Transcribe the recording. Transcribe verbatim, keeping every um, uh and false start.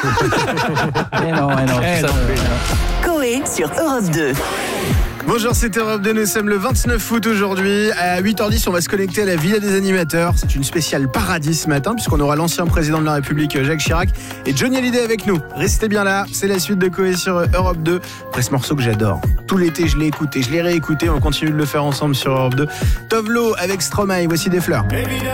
Eh non, eh non, Eh ça, non. euh, Coé sur Europe deux. Bonjour, c'est Europe deux, nous sommes le vingt-neuf août aujourd'hui. À huit heures dix, on va se connecter à la Villa des Animateurs. C'est une spéciale paradis ce matin, puisqu'on aura l'ancien président de la République, Jacques Chirac, et Johnny Hallyday avec nous. Restez bien là, c'est la suite de Coé sur Europe deux. Après ce morceau que j'adore. Tout l'été, je l'ai écouté, je l'ai réécouté, on continue de le faire ensemble sur Europe deux. Tovlo avec Stromae, voici des fleurs.